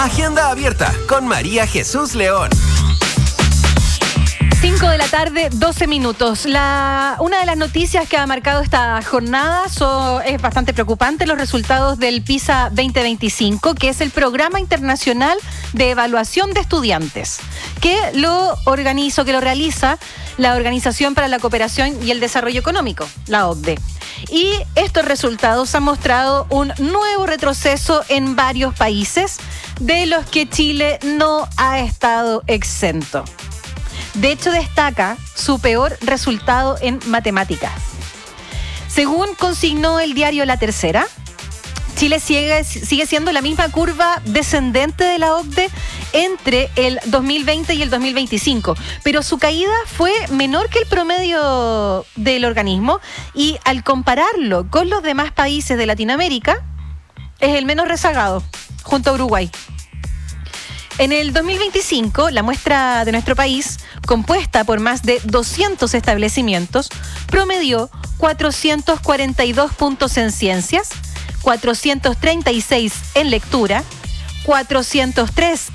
Agenda abierta con María Jesús León. 5 de la tarde, 12 minutos. Una de las noticias que ha marcado esta jornada es bastante preocupante, los resultados del PISA 2025, que es el Programa Internacional de Evaluación de Estudiantes, que lo realiza la Organización para la Cooperación y el Desarrollo Económico, la OCDE. Y estos resultados han mostrado un nuevo retroceso en varios países, de los que Chile no ha estado exento. De hecho, destaca su peor resultado en matemáticas. Según consignó el diario La Tercera, Chile sigue siendo la misma curva descendente de la OCDE entre el 2020 y el 2025, pero su caída fue menor que el promedio del organismo y al compararlo con los demás países de Latinoamérica, es el menos rezagado, junto a Uruguay. En el 2025, la muestra de nuestro país, compuesta por más de 200 establecimientos, promedió 442 puntos en ciencias, 436 en lectura, 403